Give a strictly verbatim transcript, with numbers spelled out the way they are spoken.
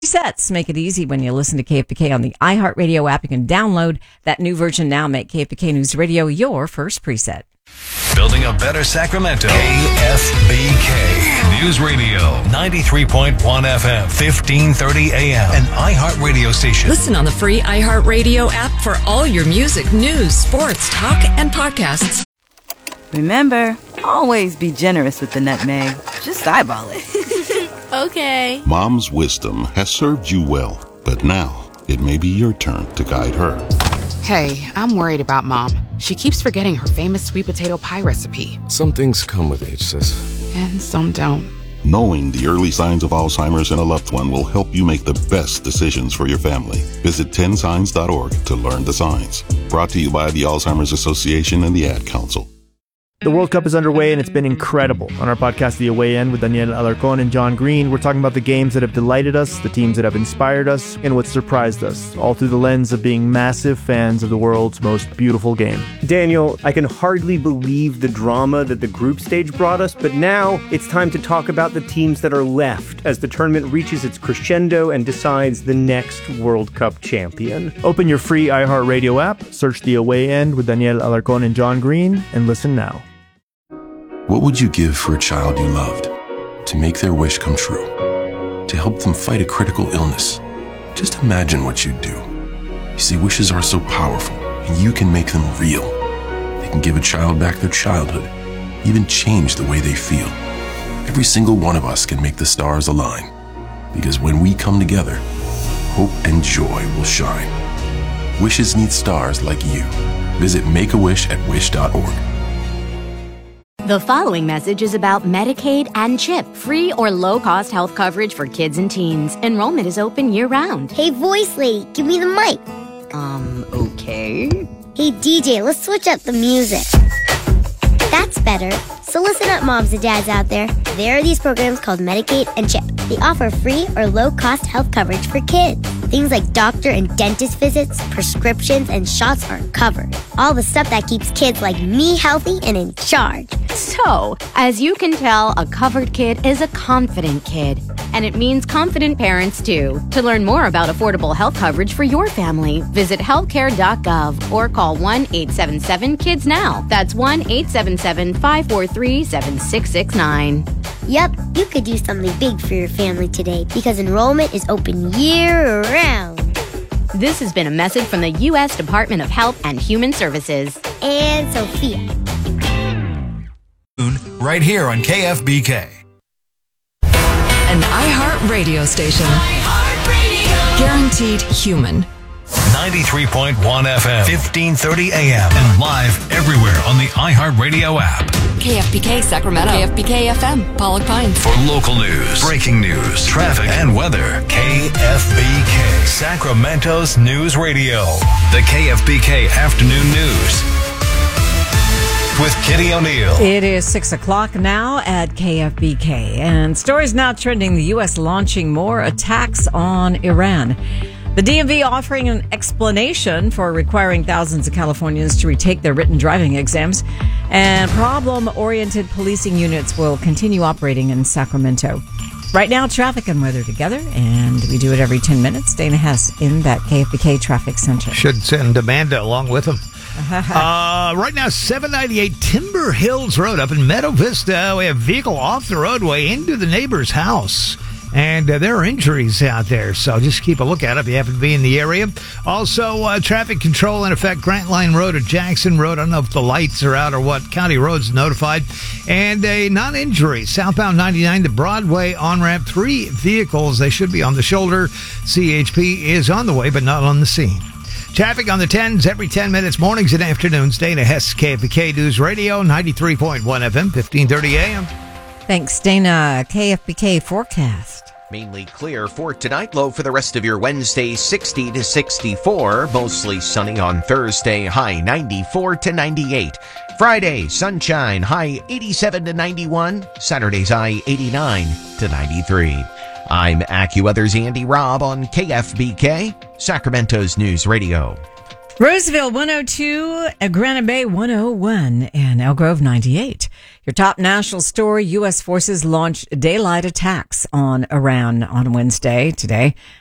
Presets make it easy when you listen to K F B K on the iHeartRadio app. You can download that new version now. Make K F B K News Radio your first preset. Building a better Sacramento. K F B K News Radio, ninety-three point one F M, fifteen thirty A M, an iHeartRadio station. Listen on the free iHeartRadio app for all your music, news, sports, talk, and podcasts. Remember, always be generous with the nutmeg. Just eyeball it. Okay. Mom's wisdom has served you well, but now it may be your turn to guide her. Hey, I'm worried about Mom. She keeps forgetting her famous sweet potato pie recipe. Some things come with age, sis. And some don't. Knowing the early signs of Alzheimer's in a loved one will help you make the best decisions for your family. Visit ten signs dot org to learn the signs. Brought to you by the Alzheimer's Association and the Ad Council. The World Cup is underway, and it's been incredible. On our podcast, The Away End, with Daniel Alarcon and John Green, we're talking about the games that have delighted us, the teams that have inspired us, and what surprised us, all through the lens of being massive fans of the world's most beautiful game. Daniel, I can hardly believe the drama that the group stage brought us, but now it's time to talk about the teams that are left as the tournament reaches its crescendo and decides the next World Cup champion. Open your free iHeartRadio app, search The Away End with Daniel Alarcon and John Green, and listen now. What would you give for a child you loved? To make their wish come true? To help them fight a critical illness? Just imagine what you'd do. You see, wishes are so powerful, and you can make them real. They can give a child back their childhood, even change the way they feel. Every single one of us can make the stars align, because when we come together, hope and joy will shine. Wishes need stars like you. Visit Make a Wish at wish dot org. The following message is about Medicaid and CHIP, free or low-cost health coverage for kids and teens. Enrollment is open year-round. Hey, voice lady, give me the mic. Um, okay. Hey, D J, let's switch up the music. That's better. So listen up, moms and dads out there. There are these programs called Medicaid and CHIP. They offer free or low-cost health coverage for kids. Things like doctor and dentist visits, prescriptions, and shots are covered. All the stuff that keeps kids like me healthy and in charge. So, as you can tell, a covered kid is a confident kid. And it means confident parents, too. To learn more about affordable health coverage for your family, visit healthcare dot gov or call one eight seven seven kids now. That's one eight seven seven, five four three, seven six six nine. Yep, you could do something big for your family today because enrollment is open year-round. This has been a message from the U S Department of Health and Human Services. And Sophia. Right here on K F B K. An iHeart radio station. iHeartRadio. Guaranteed human. ninety-three point one F M, fifteen thirty A M, and live everywhere on the iHeartRadio app. K F B K Sacramento. K F B K F M, Pollock Pines. For local news, breaking news, traffic, and weather, K F B K, Sacramento's News Radio. The K F B K Afternoon News with Kitty O'Neill. It is six o'clock now at K F B K, and stories now trending: the U S launching more attacks on Iran. The D M V offering an explanation for requiring thousands of Californians to retake their written driving exams, and problem-oriented policing units will continue operating in Sacramento. Right now, traffic and weather together, and we do it every ten minutes. Dana Hess in that K F B K traffic center. Should send Amanda along with him. uh, right now, seven ninety-eight Timber Hills Road up in Meadow Vista. We have a vehicle off the roadway into the neighbor's house. And uh, there are injuries out there, so just keep a look at it if you happen to be in the area. Also, uh, traffic control in effect, Grant Line Road or Jackson Road. I don't know if the lights are out or what. County roads notified. And a non-injury, southbound ninety-nine to Broadway on-ramp. Three vehicles, they should be on the shoulder. C H P is on the way, but not on the scene. Traffic on the tens every ten minutes, mornings and afternoons. Dana Hess, K F B K News Radio, ninety-three point one F M, fifteen thirty A M. Thanks, Dana. K F B K forecast. Mainly clear for tonight. Low for the rest of your Wednesday, sixty to sixty-four. Mostly sunny on Thursday, high ninety-four to ninety-eight. Friday, sunshine, high eighty-seven to ninety-one. Saturday's high eighty-nine to ninety-three. I'm AccuWeather's Andy Robb on K F B K, Sacramento's News Radio. Roseville one oh two, Granite Bay one oh one, and Elk Grove ninety-eight. Your top national story, U S forces launched daylight attacks on Iran on Wednesday today.